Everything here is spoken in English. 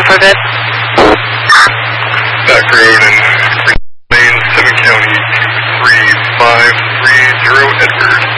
for a bit. Back road and Main 7 County 23530 Edward.